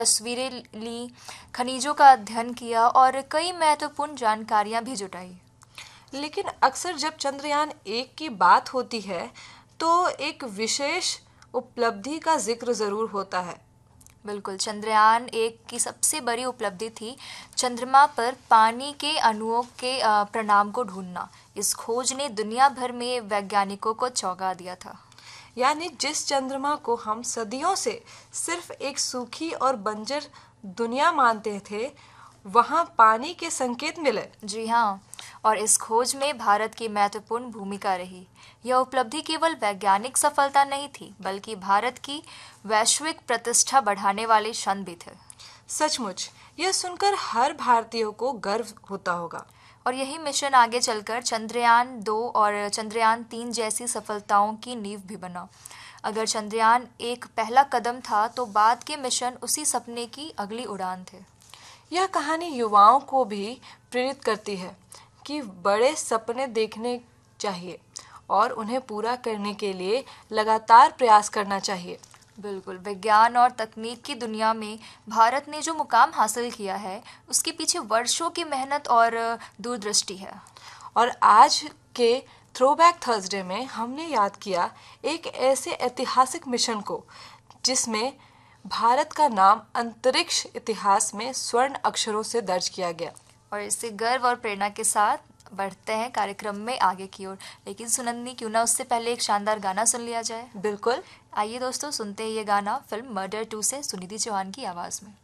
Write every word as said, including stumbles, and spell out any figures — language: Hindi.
तस्वीरें ली, खनिजों का अध्ययन किया और कई महत्वपूर्ण जानकारियां भी जुटाई। लेकिन अक्सर जब चंद्रयान एक की बात होती है तो एक विशेष उपलब्धि का जिक्र जरूर होता है। बिल्कुल, चंद्रयान एक की सबसे बड़ी उपलब्धि थी चंद्रमा पर पानी के अणुओं के अ, परिणाम को ढूंढना। इस खोज ने दुनिया भर में वैज्ञानिकों को चौंका दिया था। यानी जिस चंद्रमा को हम सदियों से सिर्फ एक सूखी और बंजर दुनिया मानते थे, वहां पानी के संकेत मिले। जी हाँ, और इस खोज में भारत की महत्वपूर्ण भूमिका रही। यह उपलब्धि केवल वैज्ञानिक सफलता नहीं थी, बल्कि भारत की वैश्विक प्रतिष्ठा बढ़ाने वाले क्षण भी थे। सचमुच, यह सुनकर हर भारतीय को गर्व होता होगा। और यही मिशन आगे चलकर चंद्रयान दो और चंद्रयान तीन जैसी सफलताओं की नींव भी बना। अगर चंद्रयान एक पहला कदम था, तो बाद के मिशन उसी सपने की अगली उड़ान थे। यह कहानी युवाओं को भी प्रेरित करती है कि बड़े सपने देखने चाहिए और उन्हें पूरा करने के लिए लगातार प्रयास करना चाहिए। बिल्कुल, विज्ञान और तकनीक की दुनिया में भारत ने जो मुकाम हासिल किया है, उसके पीछे वर्षों की मेहनत और दूरदृष्टि है। और आज के थ्रोबैक थर्सडे में हमने याद किया एक ऐसे ऐतिहासिक मिशन को जिसमें भारत का नाम अंतरिक्ष इतिहास में स्वर्ण अक्षरों से दर्ज किया गया। और इससे गर्व और प्रेरणा के साथ बढ़ते हैं कार्यक्रम में आगे की ओर। लेकिन सुनंदनी, क्यों ना उससे पहले एक शानदार गाना सुन लिया जाए। बिल्कुल, आइए दोस्तों, सुनते हैं ये गाना फिल्म मर्डर टू से सुनिधि चौहान की आवाज़ में।